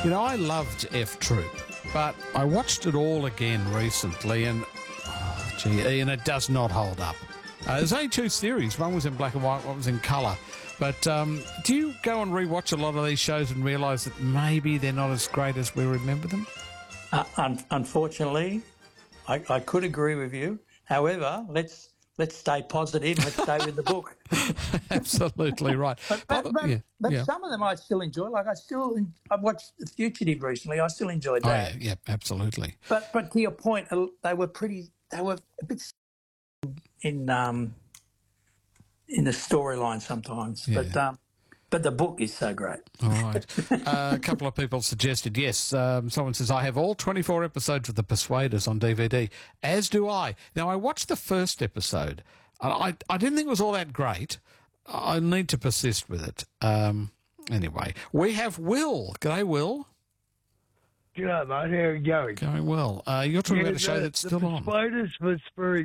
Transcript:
You know, I loved F Troop, but I watched it all again recently and, Ian, it does not hold up. There's only two series. One was in black and white, one was in colour. But do you go and rewatch a lot of these shows and realise that maybe they're not as great as we remember them? Unfortunately, I could agree with you. However, let's stay positive. Let's stay with the book. Absolutely right. But some of them I still enjoy. Like I watched The Fugitive recently. I still enjoyed that. Oh, yeah, absolutely. But to your point, they were a bit in the storyline sometimes. Yeah. But the book is so great. All right. A couple of people suggested, yes. Someone says, I have all 24 episodes of The Persuaders on DVD, as do I. Now, I watched the first episode. I didn't think it was all that great. I need to persist with it. Anyway, we have Will. G'day, Will. G'day, mate. How are you going? Going well. You're talking about a show that's still on. The Persuaders was very